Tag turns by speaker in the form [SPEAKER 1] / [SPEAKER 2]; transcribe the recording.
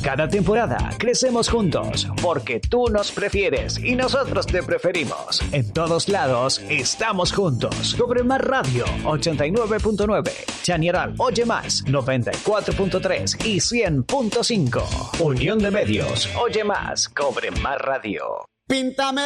[SPEAKER 1] Cada temporada crecemos juntos porque tú nos prefieres y nosotros te preferimos. En todos lados estamos juntos. Cobre Más Radio 89.9, Chañaral Oye Más 94.3 y 100.5. Unión de Medios, Oye Más, Cobre Más Radio.
[SPEAKER 2] Píntame